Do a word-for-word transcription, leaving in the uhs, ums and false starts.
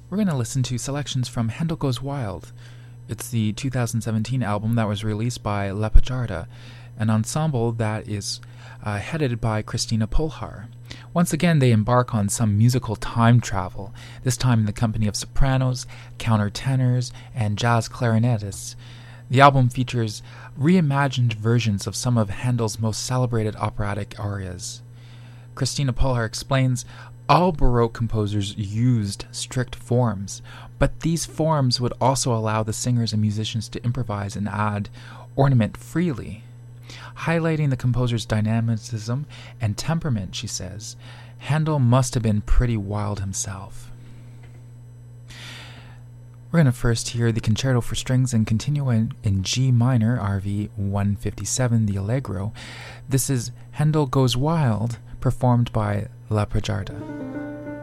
We're going to listen to selections from Handel Goes Wild. It's the two thousand seventeen album that was released by La Pajarda, an ensemble that is uh, headed by Christina Polhar. Once again, they embark on some musical time travel, this time in the company of sopranos, countertenors, and jazz clarinetists. The album features reimagined versions of some of Handel's most celebrated operatic arias. Christina Polhar explains, all Baroque composers used strict forms, but these forms would also allow the singers and musicians to improvise and add ornament freely. Highlighting the composer's dynamicism and temperament, she says, Handel must have been pretty wild himself. We're going to first hear the Concerto for Strings and continue in, in G minor, R V one fifty-seven, the Allegro. This is Handel Goes Wild, performed by La Pajarda.